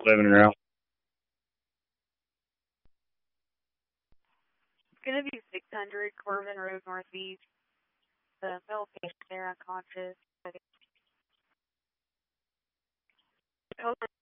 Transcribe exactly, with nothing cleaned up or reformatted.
living around. It's going to be six hundred Corbin Road Northeast. The male patient there unconscious.